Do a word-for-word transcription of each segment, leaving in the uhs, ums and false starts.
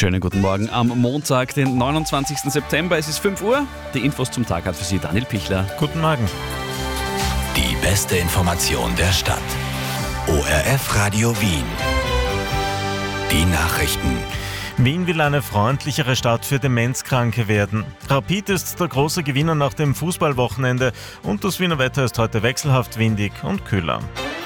Schönen guten Morgen am Montag, den neunundzwanzigsten September. Es ist fünf Uhr. Die Infos zum Tag hat für Sie Daniel Pichler. Guten Morgen. Die beste Information der Stadt. O R F Radio Wien. Die Nachrichten. Wien will eine freundlichere Stadt für Demenzkranke werden. Rapid ist der große Gewinner nach dem Fußballwochenende und das Wiener Wetter ist heute wechselhaft windig und kühler.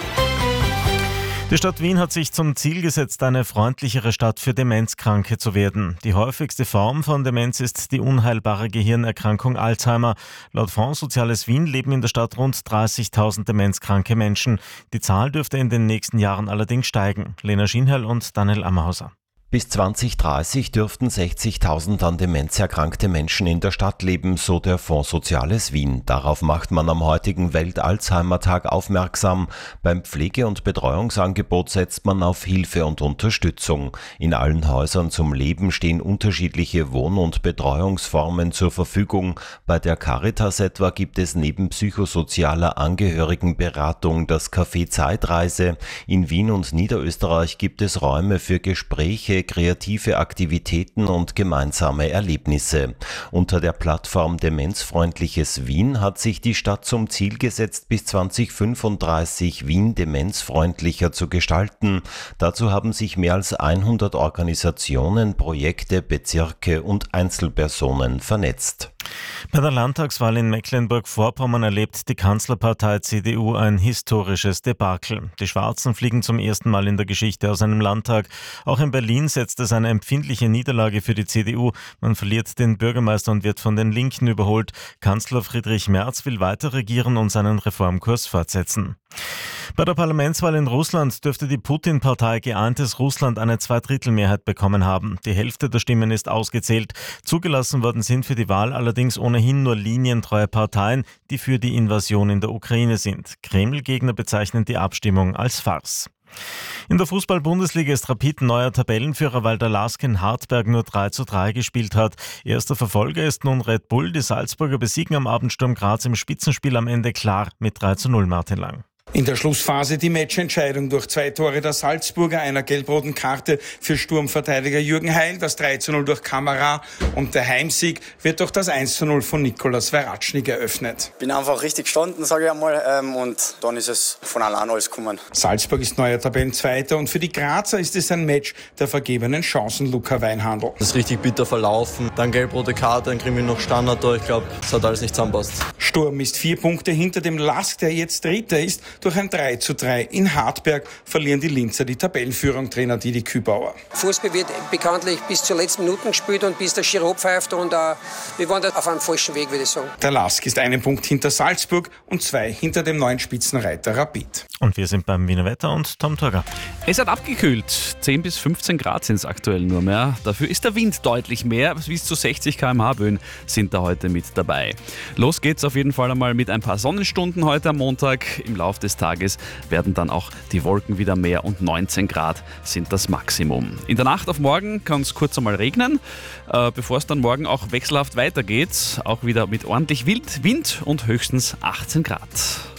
Die Stadt Wien hat sich zum Ziel gesetzt, eine freundlichere Stadt für Demenzkranke zu werden. Die häufigste Form von Demenz ist die unheilbare Gehirnerkrankung Alzheimer. Laut Fonds Soziales Wien leben in der Stadt rund dreißigtausend demenzkranke Menschen. Die Zahl dürfte in den nächsten Jahren allerdings steigen. Lena Schienherl und Daniel Ammerhauser. Bis zwanzig dreißig dürften sechzigtausend an Demenz erkrankte Menschen in der Stadt leben, so der Fonds Soziales Wien. Darauf macht man am heutigen Welt-Alzheimer-Tag aufmerksam. Beim Pflege- und Betreuungsangebot setzt man auf Hilfe und Unterstützung. In allen Häusern zum Leben stehen unterschiedliche Wohn- und Betreuungsformen zur Verfügung. Bei der Caritas etwa gibt es neben psychosozialer Angehörigenberatung das Café Zeitreise. In Wien und Niederösterreich gibt es Räume für Gespräche, kreative Aktivitäten und gemeinsame Erlebnisse. Unter der Plattform Demenzfreundliches Wien hat sich die Stadt zum Ziel gesetzt, bis zweitausendfünfunddreißig Wien demenzfreundlicher zu gestalten. Dazu haben sich mehr als hundert Organisationen, Projekte, Bezirke und Einzelpersonen vernetzt. Bei der Landtagswahl in Mecklenburg-Vorpommern erlebt die Kanzlerpartei C D U ein historisches Debakel. Die Schwarzen fliegen zum ersten Mal in der Geschichte aus einem Landtag. Auch in Berlin setzt es eine empfindliche Niederlage für die C D U. Man verliert den Bürgermeister und wird von den Linken überholt. Kanzler Friedrich Merz will weiter regieren und seinen Reformkurs fortsetzen. Bei der Parlamentswahl in Russland dürfte die Putin-Partei Geeintes Russland eine Zweidrittelmehrheit bekommen haben. Die Hälfte der Stimmen ist ausgezählt. Zugelassen worden sind für die Wahl allerdings ohnehin nur linientreue Parteien, die für die Invasion in der Ukraine sind. Kreml-Gegner bezeichnen die Abstimmung als Farce. In der Fußball-Bundesliga ist Rapid neuer Tabellenführer, weil der LASK in Hartberg nur drei zu drei gespielt hat. Erster Verfolger ist nun Red Bull. Die Salzburger besiegen am Abendsturm Graz im Spitzenspiel am Ende klar mit drei zu null, Martin Lang. In der Schlussphase die Matchentscheidung durch zwei Tore der Salzburger, einer gelb-roten Karte für Sturmverteidiger Jürgen Heil, das drei zu null durch Kamara und der Heimsieg wird durch das eins zu null von Nikolas Veratschnik eröffnet. Bin einfach richtig gestanden, sage ich einmal, und dann ist es von allein alles gekommen. Salzburg ist neuer Tabellenzweiter und für die Grazer ist es ein Match der vergebenen Chancen, Luca Weinhandl. Das ist richtig bitter verlaufen, dann gelb-rote Karte, dann kriegen wir noch Standard da, ich glaube, es hat alles nicht zusammenpasst. Sturm ist vier Punkte hinter dem LASK, der jetzt Dritter ist. Durch ein drei zu drei in Hartberg verlieren die Linzer die Tabellenführung, Trainer Didi Kübauer. Fußball wird bekanntlich bis zur letzten Minute gespielt und bis der Schiri pfeift und uh, wir waren da auf einem falschen Weg, würde ich sagen. Der LASK ist einen Punkt hinter Salzburg und zwei hinter dem neuen Spitzenreiter Rapid. Und wir sind beim Wiener Wetter und Tom Turger. Es hat abgekühlt. zehn bis fünfzehn Grad sind es aktuell nur mehr. Dafür ist der Wind deutlich mehr. Bis zu sechzig Kilometer pro Stunde Böen sind da heute mit dabei. Los geht's auf jeden Fall einmal mit ein paar Sonnenstunden heute am Montag. Im Laufe des Tages werden dann auch die Wolken wieder mehr und neunzehn Grad sind das Maximum. In der Nacht auf morgen kann es kurz einmal regnen, äh, bevor es dann morgen auch wechselhaft weitergeht. Auch wieder mit ordentlich Wind und höchstens achtzehn Grad.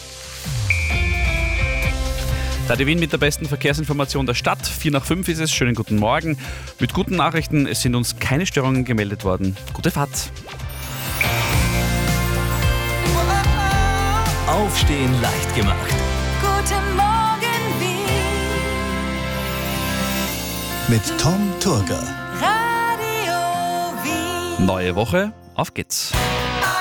Da die Wien mit der besten Verkehrsinformation der Stadt. vier nach fünf ist es. Schönen guten Morgen. Mit guten Nachrichten, es sind uns keine Störungen gemeldet worden. Gute Fahrt. Aufstehen leicht gemacht. Guten Morgen Wien. Mit Tom Turger. Radio Wien. Neue Woche, auf geht's.